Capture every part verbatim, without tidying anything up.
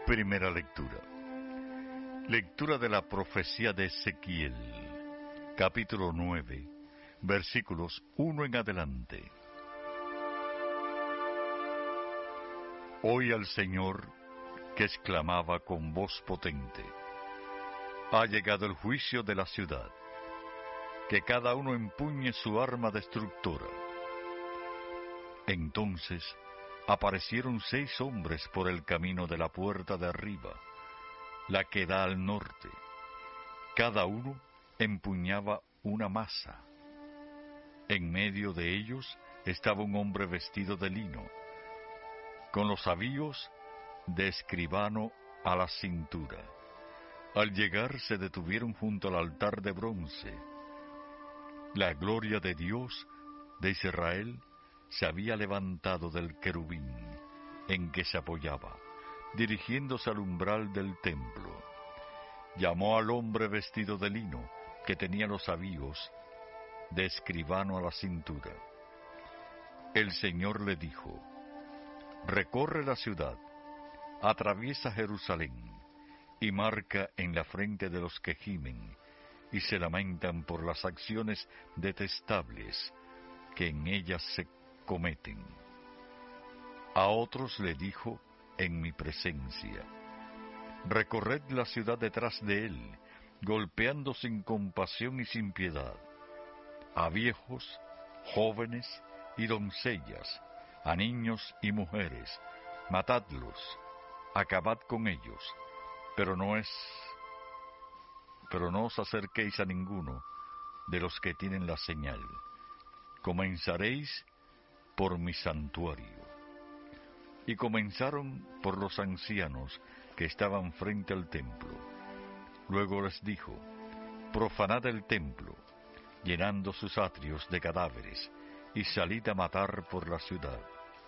Primera lectura. Lectura de la profecía de Ezequiel, capítulo nueve, versículos uno en adelante. Oí al Señor que exclamaba con voz potente: ha llegado el juicio de la ciudad, que cada uno empuñe su arma destructora. Entonces aparecieron seis hombres por el camino de la puerta de arriba, la que da al norte. Cada uno empuñaba una masa. En medio de ellos estaba un hombre vestido de lino, con los avíos de escribano a la cintura. Al llegar se detuvieron junto al altar de bronce. La gloria de Dios de Israel se había levantado del querubín en que se apoyaba, dirigiéndose al umbral del templo. Llamó al hombre vestido de lino, que tenía los avíos de escribano a la cintura. El Señor le dijo: recorre la ciudad, atraviesa Jerusalén, y marca en la frente de los que gimen y se lamentan por las acciones detestables que en ellas se cometen. A otros le dijo en mi presencia: recorred la ciudad detrás de él, golpeando sin compasión y sin piedad, a viejos, jóvenes y doncellas, a niños y mujeres, matadlos, acabad con ellos, pero no es, pero no os acerquéis a ninguno de los que tienen la señal. Comenzaréis por mi santuario. Y comenzaron por los ancianos que estaban frente al templo. Luego les dijo: profanad el templo, llenando sus atrios de cadáveres, y salid a matar por la ciudad.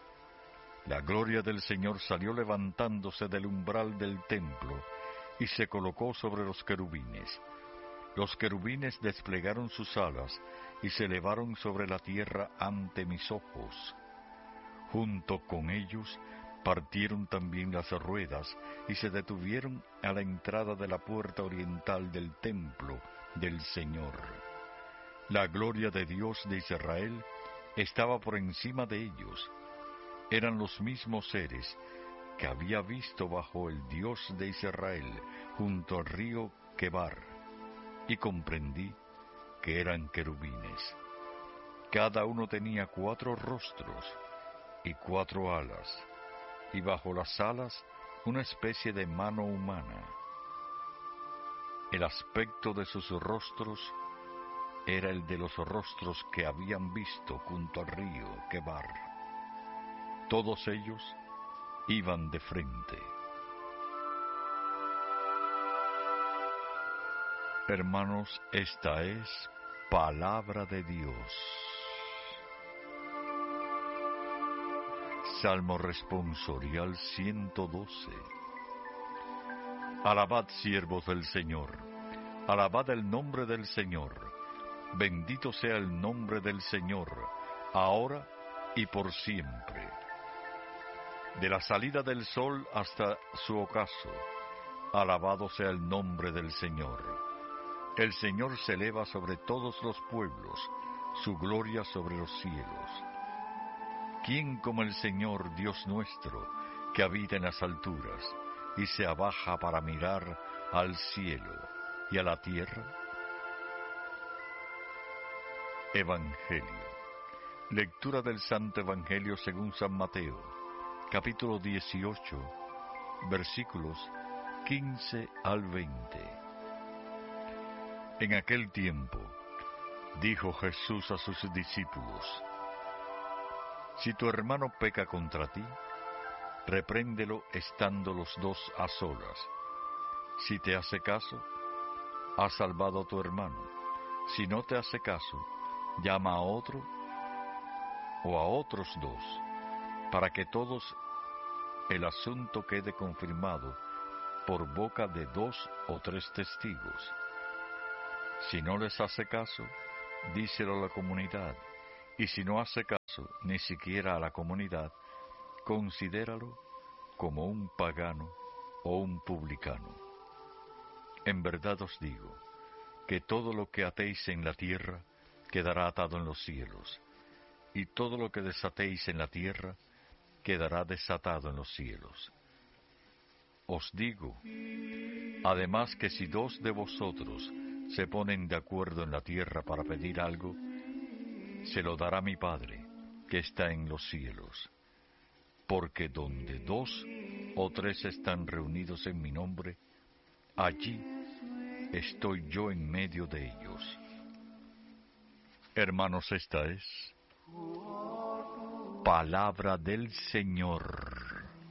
La gloria del Señor salió levantándose del umbral del templo, y se colocó sobre los querubines. Los querubines desplegaron sus alas, y se elevaron sobre la tierra ante mis ojos. Junto con ellos partieron también las ruedas, y se detuvieron a la entrada de la puerta oriental del templo del Señor. La gloria de Dios de Israel estaba por encima de ellos. Eran los mismos seres que había visto bajo el Dios de Israel junto al río Quebar, y comprendí que eran querubines. Cada uno tenía cuatro rostros y cuatro alas, y bajo las alas una especie de mano humana. El aspecto de sus rostros era el de los rostros que habían visto junto al río Quebar. Todos ellos iban de frente. Hermanos, esta es palabra de Dios. Salmo responsorial ciento doce. Alabad, siervos del Señor, alabad el nombre del Señor. Bendito sea el nombre del Señor, ahora y por siempre. De la salida del sol hasta su ocaso, alabado sea el nombre del Señor. El Señor se eleva sobre todos los pueblos, su gloria sobre los cielos. ¿Quién como el Señor Dios nuestro, que habita en las alturas, y se abaja para mirar al cielo y a la tierra? Evangelio. Lectura del Santo Evangelio según San Mateo, capítulo dieciocho, versículos quince al veinte. En aquel tiempo, dijo Jesús a sus discípulos: si tu hermano peca contra ti, repréndelo estando los dos a solas. Si te hace caso, has salvado a tu hermano. Si no te hace caso, llama a otro o a otros dos, para que todos el asunto quede confirmado por boca de dos o tres testigos. Si no les hace caso, díselo a la comunidad, y si no hace caso ni siquiera a la comunidad, considéralo como un pagano o un publicano. En verdad os digo, que todo lo que atéis en la tierra quedará atado en los cielos, y todo lo que desatéis en la tierra quedará desatado en los cielos. Os digo, además, que si dos de vosotros se ponen de acuerdo en la tierra para pedir algo, se lo dará mi Padre, que está en los cielos. Porque donde dos o tres están reunidos en mi nombre, allí estoy yo en medio de ellos. Hermanos, esta es palabra del Señor.